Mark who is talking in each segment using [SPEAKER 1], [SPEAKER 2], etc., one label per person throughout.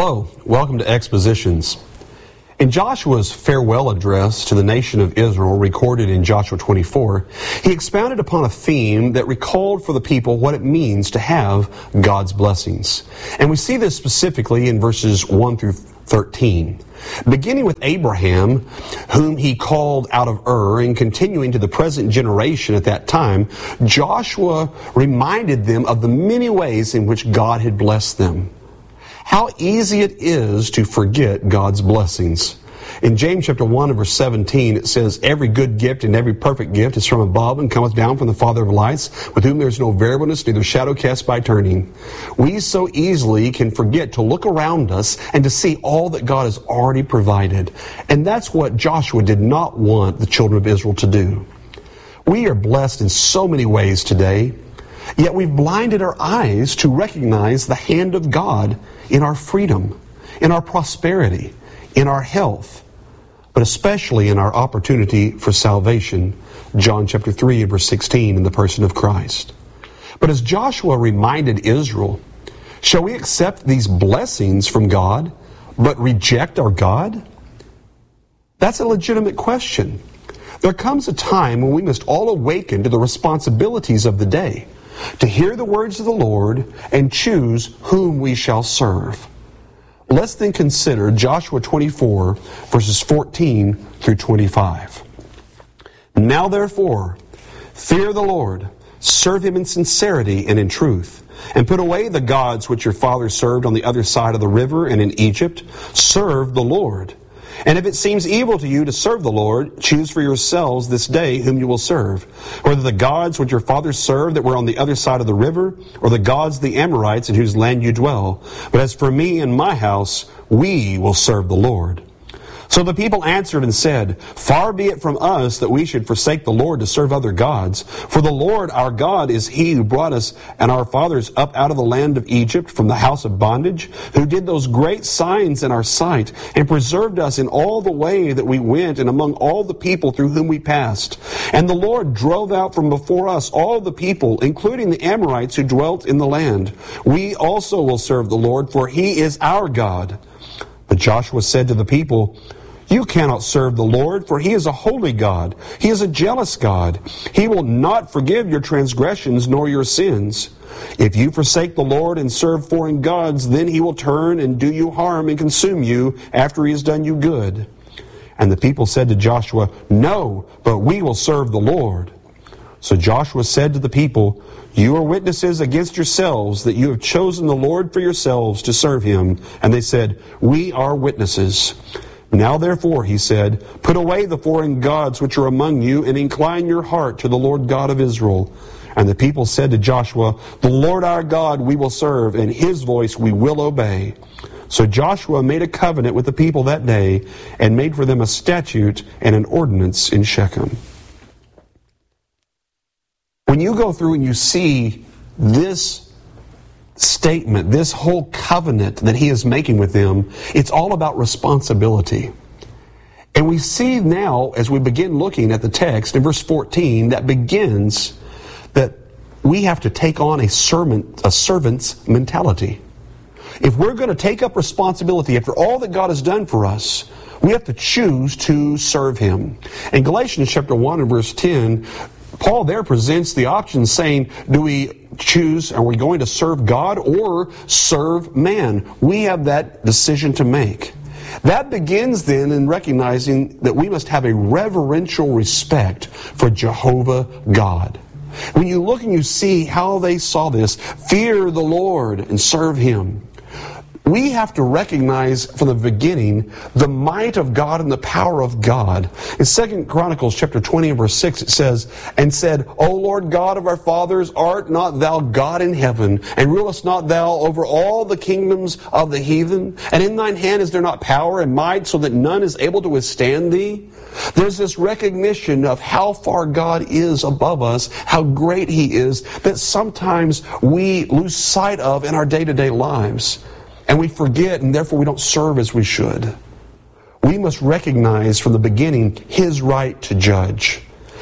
[SPEAKER 1] Hello, welcome to Expositions. In Joshua's farewell address to the nation of Israel, recorded in Joshua 24, he expounded upon a theme that recalled for the people what it means to have God's blessings. And we see this specifically in verses 1 through 13. Beginning with Abraham, whom he called out of Ur, and continuing to the present generation at that time, Joshua reminded them of the many ways in which God had blessed them. How easy it is to forget God's blessings. In James chapter 1 and verse 17, it says, "Every good gift and every perfect gift is from above and cometh down from the Father of lights, with whom there is no variableness, neither shadow cast by turning." We so easily can forget to look around us and to see all that God has already provided. And that's what Joshua did not want the children of Israel to do. We are blessed in so many ways today, yet we've blinded our eyes to recognize the hand of God in our freedom, in our prosperity, in our health, but especially in our opportunity for salvation. John chapter 3 and verse 16 in the person of Christ. But as Joshua reminded Israel, shall we accept these blessings from God, but reject our God? That's a legitimate question. There comes a time when we must all awaken to the responsibilities of the day, to hear the words of the Lord and choose whom we shall serve. Let's then consider Joshua 24, verses 14 through 25. "Now therefore, fear the Lord, serve him in sincerity and in truth, and put away the gods which your fathers served on the other side of the river and in Egypt. Serve the Lord. And if it seems evil to you to serve the Lord, choose for yourselves this day whom you will serve, whether the gods which your fathers served that were on the other side of the river, or the gods of the Amorites in whose land you dwell. But as for me and my house, we will serve the Lord." So the people answered and said, "Far be it from us that we should forsake the Lord to serve other gods. For the Lord our God is he who brought us and our fathers up out of the land of Egypt from the house of bondage, who did those great signs in our sight, and preserved us in all the way that we went and among all the people through whom we passed. And the Lord drove out from before us all the people, including the Amorites who dwelt in the land. We also will serve the Lord, for he is our God." But Joshua said to the people, "You cannot serve the Lord, for he is a holy God. He is a jealous God. He will not forgive your transgressions nor your sins. If you forsake the Lord and serve foreign gods, then he will turn and do you harm and consume you after he has done you good." And the people said to Joshua, "No, but we will serve the Lord." So Joshua said to the people, "You are witnesses against yourselves that you have chosen the Lord for yourselves to serve him." And they said, "We are witnesses." "Now therefore," he said, "put away the foreign gods which are among you, and incline your heart to the Lord God of Israel." And the people said to Joshua, "The Lord our God we will serve, and his voice we will obey." So Joshua made a covenant with the people that day, and made for them a statute and an ordinance in Shechem. When you go through and you see this statement, this whole covenant that he is making with them, it's all about responsibility. And we see now, as we begin looking at the text in verse 14, that begins that we have to take on a servant's mentality. If we're going to take up responsibility after all that God has done for us, we have to choose to serve him. In Galatians chapter 1 and verse 10, Paul there presents the option saying, do we choose, are we going to serve God or serve man? We have that decision to make. That begins then in recognizing that we must have a reverential respect for Jehovah God. When you look and you see how they saw this, fear the Lord and serve him. We have to recognize from the beginning the might of God and the power of God. In 2 Chronicles chapter 20 and verse 6 it says, "And said, O Lord God of our fathers, art not thou God in heaven? And rulest not thou over all the kingdoms of the heathen? And in thine hand is there not power and might, so that none is able to withstand thee?" There's this recognition of how far God is above us, how great he is, that sometimes we lose sight of in our day-to-day lives. And we forget, and therefore we don't serve as we should. We must recognize from the beginning his right to judge.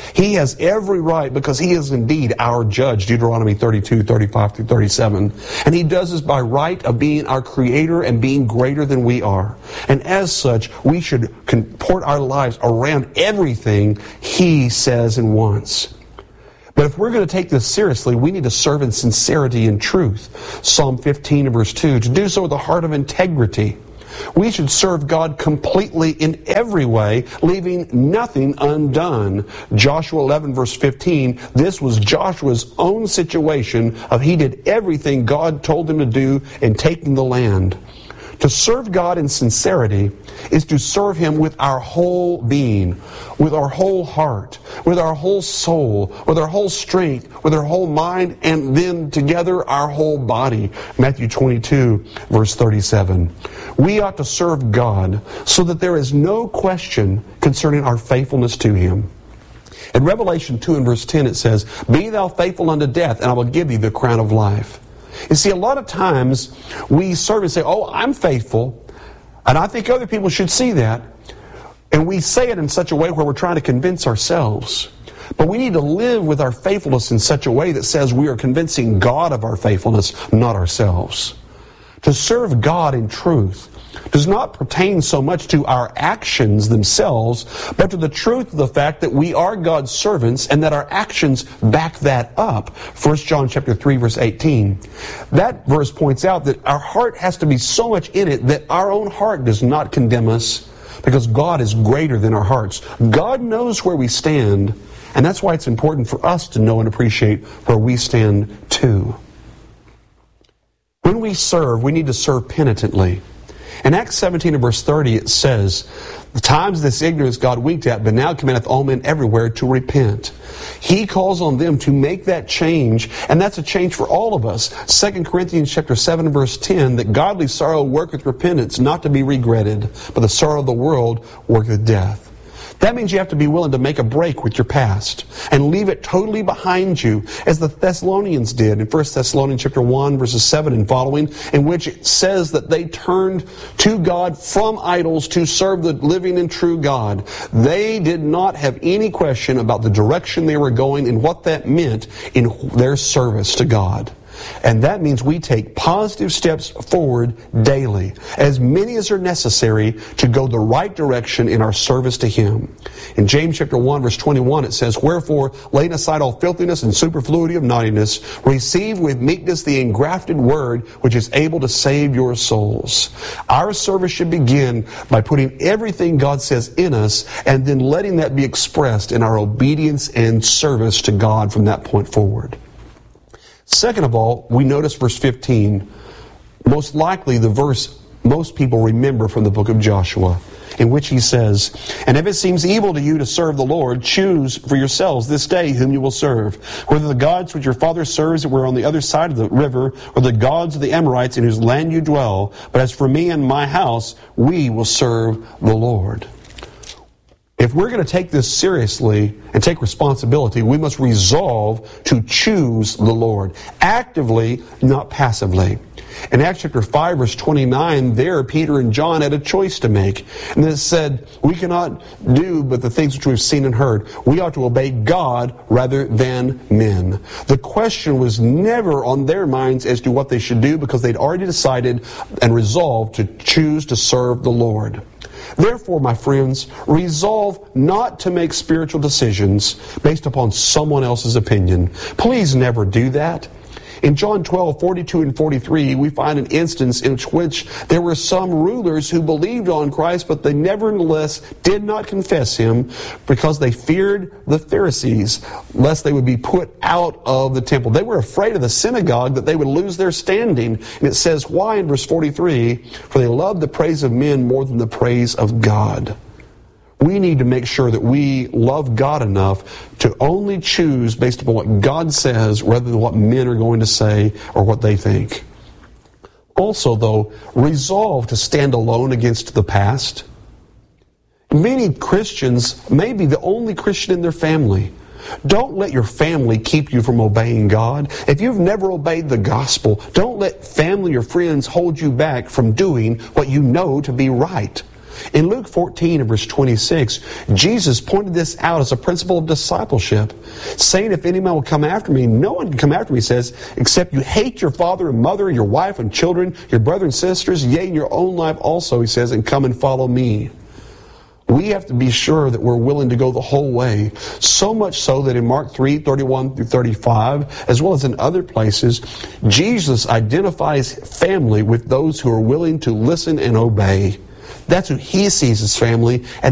[SPEAKER 1] He has every right because He is indeed our judge, Deuteronomy 32, 35 through 37. And He does this by right of being our Creator and being greater than we are. And as such, we should comport our lives around everything He says and wants. But if we're going to take this seriously, we need to serve in sincerity and truth. Psalm 15 and verse 2, to do so with a heart of integrity. We should serve God completely in every way, leaving nothing undone. Joshua 11 verse 15, this was Joshua's own situation of he did everything God told him to do in taking the land. To serve God in sincerity is to serve Him with our whole being, with our whole heart, with our whole soul, with our whole strength, with our whole mind, and then together our whole body. Matthew 22, verse 37. We ought to serve God so that there is no question concerning our faithfulness to Him. In Revelation 2 and verse 10 it says, "Be thou faithful unto death, and I will give thee the crown of life." You see, a lot of times we serve and say, "Oh, I'm faithful, and I think other people should see that." And we say it in such a way where we're trying to convince ourselves. But we need to live with our faithfulness in such a way that says we are convincing God of our faithfulness, not ourselves. To serve God in truth does not pertain so much to our actions themselves, but to the truth of the fact that we are God's servants and that our actions back that up. 1 John chapter 3 verse 18. That verse points out that our heart has to be so much in it that our own heart does not condemn us, because God is greater than our hearts. God knows where we stand, and that's why it's important for us to know and appreciate where we stand too. When we serve, we need to serve penitently. In Acts 17 and verse 30 it says, "The times of this ignorance God winked at, but now commandeth all men everywhere to repent." He calls on them to make that change, and that's a change for all of us. 2 Corinthians chapter 7 and verse 10, that godly sorrow worketh repentance, not to be regretted, but the sorrow of the world worketh death. That means you have to be willing to make a break with your past and leave it totally behind you, as the Thessalonians did in 1 Thessalonians chapter 1 verses 7 and following, in which it says that they turned to God from idols to serve the living and true God. They did not have any question about the direction they were going and what that meant in their service to God. And that means we take positive steps forward daily, as many as are necessary to go the right direction in our service to Him. In James chapter 1 verse 21 it says, "Wherefore, laying aside all filthiness and superfluity of naughtiness, receive with meekness the engrafted word, which is able to save your souls." Our service should begin by putting everything God says in us, and then letting that be expressed in our obedience and service to God from that point forward. Second of all, we notice verse 15, most likely the verse most people remember from the book of Joshua, in which he says, "And if it seems evil to you to serve the Lord, choose for yourselves this day whom you will serve, whether the gods which your father serves that were on the other side of the river, or the gods of the Amorites in whose land you dwell. But as for me and my house, we will serve the Lord." If we're going to take this seriously and take responsibility, we must resolve to choose the Lord. Actively, not passively. In Acts chapter 5 verse 29, there Peter and John had a choice to make. And it said, "We cannot do but the things which we've seen and heard. We ought to obey God rather than men." The question was never on their minds as to what they should do, because they'd already decided and resolved to choose to serve the Lord. Therefore, my friends, resolve not to make spiritual decisions based upon someone else's opinion. Please never do that. In John 12, 42 and 43, we find an instance in which there were some rulers who believed on Christ, but they nevertheless did not confess Him because they feared the Pharisees, lest they would be put out of the temple. They were afraid of the synagogue, that they would lose their standing. And it says, why in verse 43? "For they loved the praise of men more than the praise of God." We need to make sure that we love God enough to only choose based upon what God says rather than what men are going to say or what they think. Also, though, resolve to stand alone against the past. Many Christians may be the only Christian in their family. Don't let your family keep you from obeying God. If you've never obeyed the gospel, don't let family or friends hold you back from doing what you know to be right. In Luke 14 and verse 26, Jesus pointed this out as a principle of discipleship, saying, if any man will come after me, no one can come after me, he says, except you hate your father and mother, your wife and children, your brother and sisters, yea, and your own life also, he says, and come and follow me. We have to be sure that we're willing to go the whole way. So much so that in Mark 3:31 through 35, as well as in other places, Jesus identifies family with those who are willing to listen and obey. That's who he sees as family. And